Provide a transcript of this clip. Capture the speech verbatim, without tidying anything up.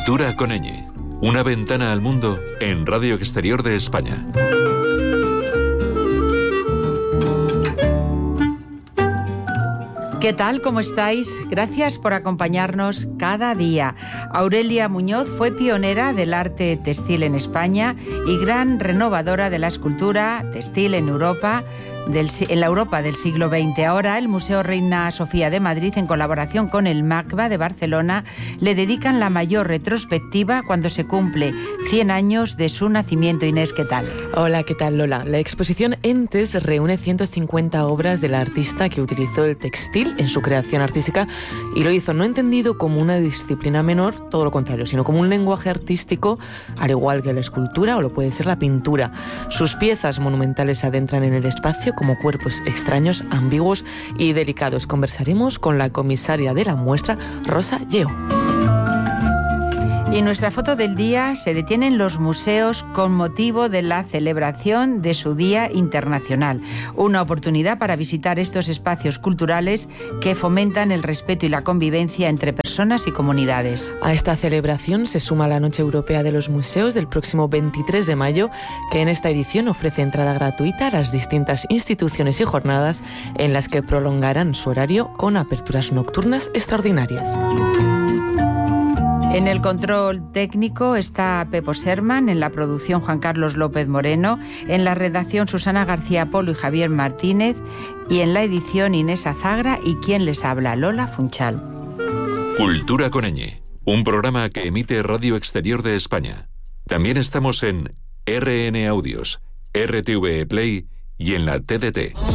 Cultura con Ñ. Una ventana al mundo en Radio Exterior de España. ¿Qué tal? ¿Cómo estáis? Gracias por acompañarnos cada día. Aurelia Muñoz fue pionera del arte textil en España y gran renovadora de la escultura textil en Europa, del, en la Europa del siglo veinte. Ahora el Museo Reina Sofía de Madrid, en colaboración con el MACBA de Barcelona, le dedican la mayor retrospectiva cuando se cumple cien años de su nacimiento. Inés, ¿qué tal? Hola, ¿qué tal, Lola? La exposición Entes reúne ciento cincuenta obras del artista que utilizó el textil en su creación artística y lo hizo no entendido como una disciplina menor, todo lo contrario, sino como un lenguaje artístico, al igual que la escultura o lo puede ser la pintura. Sus piezas monumentales se adentran en el espacio como cuerpos extraños, ambiguos y delicados. Conversaremos con la comisaria de la muestra, Rosa Lleó. Y nuestra foto del día se detiene en los museos con motivo de la celebración de su Día Internacional. Una oportunidad para visitar estos espacios culturales que fomentan el respeto y la convivencia entre personas y comunidades. A esta celebración se suma la Noche Europea de los Museos del próximo veintitrés de mayo, que en esta edición ofrece entrada gratuita a las distintas instituciones y jornadas en las que prolongarán su horario con aperturas nocturnas extraordinarias. En el control técnico está Pepo Serman, en la producción Juan Carlos López Moreno, en la redacción Susana García Polo y Javier Martínez, y en la edición Inés Azagra y quien les habla, Lola Funchal. Cultura con Ñ, un programa que emite Radio Exterior de España. También estamos en R N Audios, R T V E Play y en la T D T.